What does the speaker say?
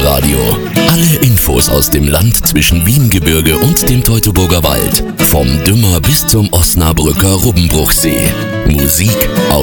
Lokalradio. Alle Infos aus dem Land zwischen Wiengebirge und dem Teutoburger Wald. Vom Dümmer bis zum Osnabrücker Rubbenbruchsee. Musik aus